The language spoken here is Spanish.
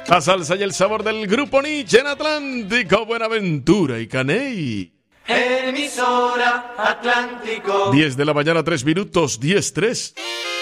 La salsa y el sabor del Grupo Nietzsche en Atlántico, Buenaventura y Caney. Emisora Atlántico. 10 de la mañana, 3 minutos, 10:03.